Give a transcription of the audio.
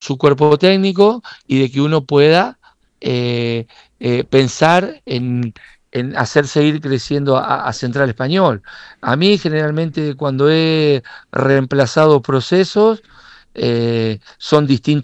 su cuerpo técnico y de que uno pueda pensar en hacer seguir creciendo a Central Español. A mí generalmente cuando he reemplazado procesos son distintos